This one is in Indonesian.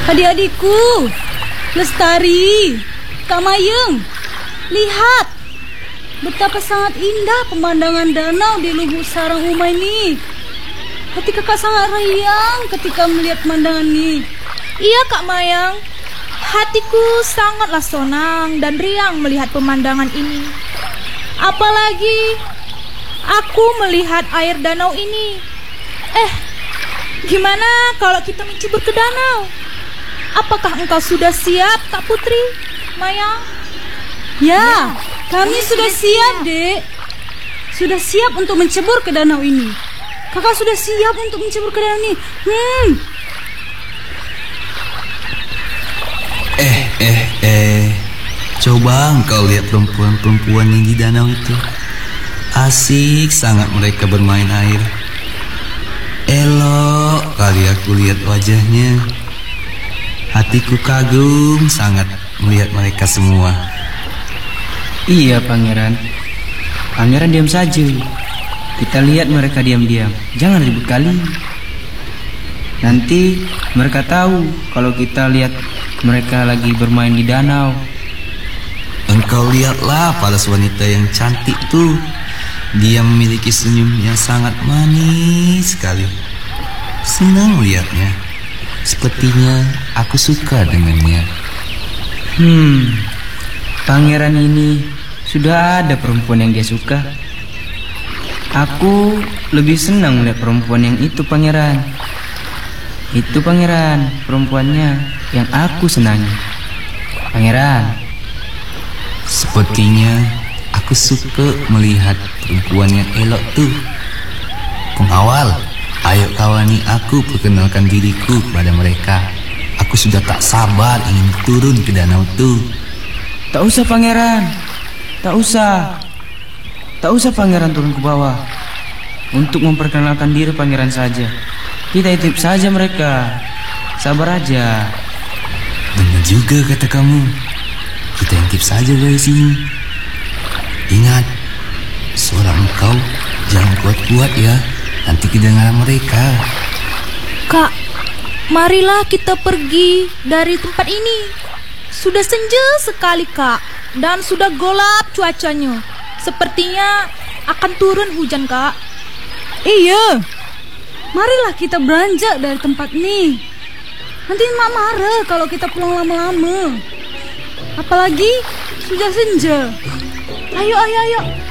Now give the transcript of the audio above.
Adik-adikku, Lestari, Kak Mayeng, lihat betapa sangat indah pemandangan danau di lubuk sarang Uma ini. Hati kakak sangat riang ketika melihat pemandangan ini. Iya Kak Mayang, hatiku sangatlah senang dan riang melihat pemandangan ini. Apalagi aku melihat air danau ini. Gimana kalau kita mencebur ke danau? Apakah engkau sudah siap, Kak Putri, Mayang? Ya, kami sudah siap, Dek. Sudah siap untuk mencebur ke danau ini. Kakak sudah siap untuk mencebur ke danau ini. Coba engkau lihat perempuan-perempuan yang di danau itu. Asik sangat mereka bermain air. Elok kali aku lihat wajahnya. Hatiku kagum sangat melihat mereka semua. Iya Pangeran. Pangeran diam saja. Kita lihat mereka diam-diam. Jangan ribut kali. Nanti mereka tahu kalau kita lihat mereka lagi bermain di danau. Engkau lihatlah paras wanita yang cantik tuh. Dia memiliki senyum yang sangat manis sekali. Senang melihatnya. Sepertinya aku suka dengannya. Pangeran ini sudah ada perempuan yang dia suka. Aku lebih senang melihat perempuan yang itu, Pangeran. Itu Pangeran, perempuannya yang aku senangi. Pangeran. Sepertinya aku suka melihat perempuan yang elok tuh. Pengawal, ayo kawani aku perkenalkan diriku kepada mereka. Aku sudah tak sabar ingin turun ke danau tuh. Tak usah Pangeran. Tak usah Pangeran turun ke bawah. Untuk memperkenalkan diri Pangeran saja. Kita intip saja mereka. Sabar aja. Benar juga kata kamu. Kita intip saja dari sini. Ingat, suara engkau jangan kuat-kuat ya. Nanti kedengaran mereka. Kak, marilah kita pergi dari tempat ini. Sudah senja sekali Kak, dan sudah gelap cuacanya. Sepertinya akan turun hujan Kak. Iya, marilah kita beranjak dari tempat ini. Nanti mak marah kalau kita pulang lama-lama. Apalagi sudah senja. Ayo.